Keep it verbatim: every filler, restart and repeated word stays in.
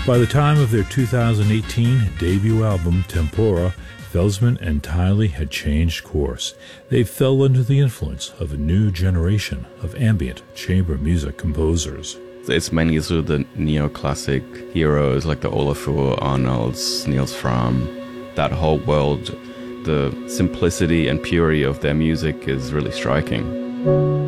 By the time of their two thousand eighteen debut album, Tempora, Felsman and Tiley had changed course. They fell under the influence of a new generation of ambient chamber music composers. It's mainly through the neoclassic heroes like the Olafur Arnolds, Niels Fram, that whole world. The simplicity and purity of their music is really striking.